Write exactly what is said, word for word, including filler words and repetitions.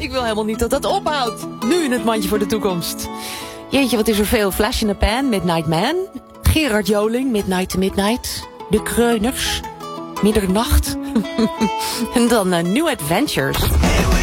Ik wil helemaal niet dat dat ophoudt. Nu in het mandje voor de toekomst. Jeetje, wat is er veel. Flash in the Pan, Midnight Man. Gerard Joling, Midnight to Midnight. De Kreuners, Middernacht. En dan uh, New Adventures.